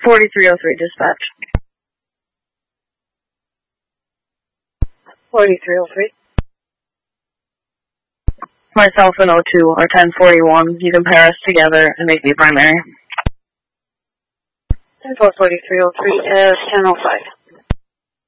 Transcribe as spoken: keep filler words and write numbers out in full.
forty-three oh three, dispatch. forty-three oh three. Myself and O two are ten forty-one. You can pair us together and make me primary. ten four forty-three oh three is ten oh five.